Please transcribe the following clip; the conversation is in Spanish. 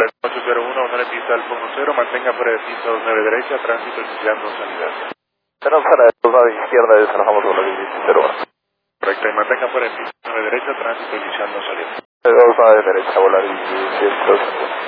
Hola, 801, honor en pista al fondo 0, mantenga fuera de pista 29 derecha, tránsito iniciando salida. Tenemos para el 29 izquierda, desalojamos con la 1701. Correcto, y mantenga fuera de pista 29 derecha, tránsito iniciando salida. 29 derecha, volar 1702.